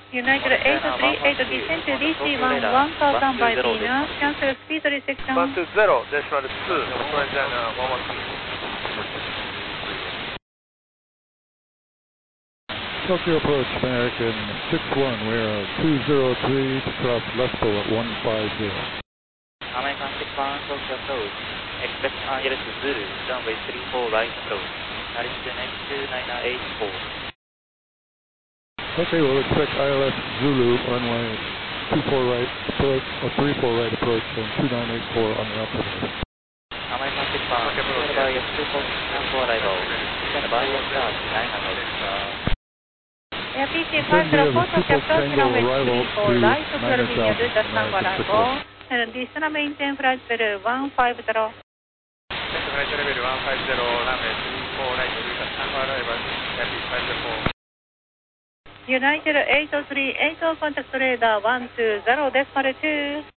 United 838, descend to DC-1, 1000 by Venus, cancel speed restriction. 120, decimal 2, China 113. Tokyo approach, American 61, we are 203 to cross Lesko at 150. American 61, Tokyo approach, expect Angeles Zulu, runway 34 right approach, destination 2984. Okay, we'll expect ILS Zulu, runway 24 right approach, or 34 right approach, and 2984 on the altimeter. American 61, stand by at 24 arrival, stand by at start 900. PC-504, Tokyo approach, runway 34 right, Slovenia, Delta Tango arrival, and descend maintain flight level 150. Flight level 150, runway 34 right, Delta Tango arrival, Yapi 504. United 803, 80 contact radar 120, decimal 2.